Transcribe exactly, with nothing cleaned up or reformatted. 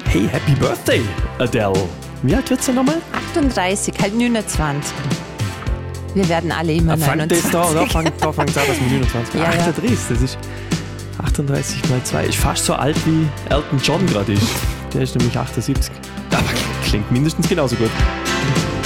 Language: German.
Hey, Happy Birthday, Adele. Wie alt wird sie nochmal? achtunddreißig, halt neunundzwanzig. Wir werden alle immer neunundzwanzig. Da, da fängt da fängt es an, dass man neunundzwanzig ja, achtunddreißig, das ist achtunddreißig mal zwei. Ist fast so alt wie Elton John gerade ist. Der ist nämlich achtundsiebzig. Aber klingt mindestens genauso gut.